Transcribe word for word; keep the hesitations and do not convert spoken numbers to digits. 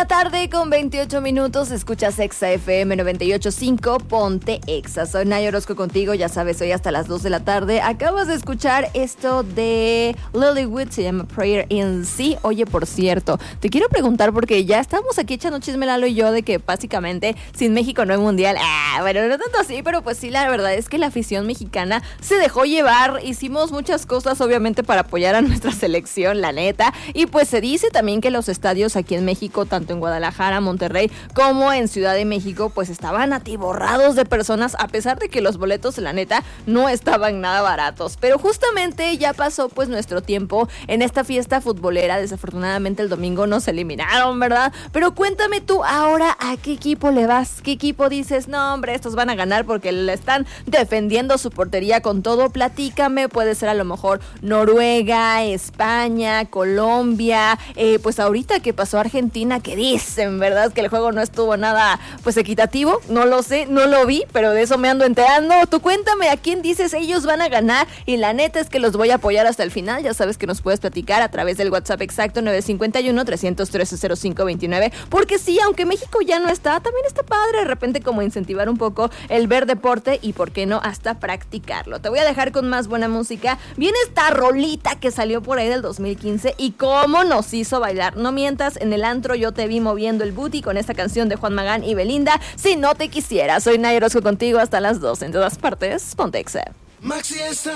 la tarde con veintiocho minutos, escuchas Exa F M noventa y ocho punto cinco, ponte Exa. Soy Naya Orozco contigo, ya sabes, hoy hasta las dos de la tarde. Acabas de escuchar esto de Lilywood, se llama Prayer in Sea. Oye, por cierto, te quiero preguntar porque ya estamos aquí echando chisme Lalo y yo de que básicamente sin México no hay mundial. Ah, bueno, no tanto así, pero pues sí, la verdad es que la afición mexicana se dejó llevar. Hicimos muchas cosas, obviamente, para apoyar a nuestra selección, la neta. Y pues se dice también que los estadios aquí en México, tanto en Guadalajara, Monterrey, como en Ciudad de México, pues estaban atiborrados de personas, a pesar de que los boletos, la neta, no estaban nada baratos. Pero justamente ya pasó pues nuestro tiempo en esta fiesta futbolera. Desafortunadamente el domingo nos eliminaron, ¿verdad? Pero cuéntame tú ahora, ¿a qué equipo le vas? ¿Qué equipo dices? No, hombre, estos van a ganar porque le están defendiendo su portería con todo. Platícame, puede ser a lo mejor Noruega, España, Colombia, eh, pues ahorita que pasó Argentina, que dicen, ¿verdad? Que el juego no estuvo nada, pues, equitativo. No lo sé, no lo vi, pero de eso me ando enterando. Tú cuéntame, ¿a quién dices ellos van a ganar? Y la neta es que los voy a apoyar hasta el final. Ya sabes que nos puedes platicar a través del WhatsApp exacto nueve cinco uno, tres cero tres, cero cinco dos nueve. Porque sí, aunque México ya no está, también está padre de repente como incentivar un poco el ver deporte y, ¿por qué no?, hasta practicarlo. Te voy a dejar con más buena música. Viene esta rolita que salió por ahí del dos mil quince y cómo nos hizo bailar. No mientas, en el antro yo te vi moviendo el booty con esta canción de Juan Magán y Belinda, Si no te quisiera. Soy Naya Orozco contigo hasta las dos. En todas partes, ponte Exa.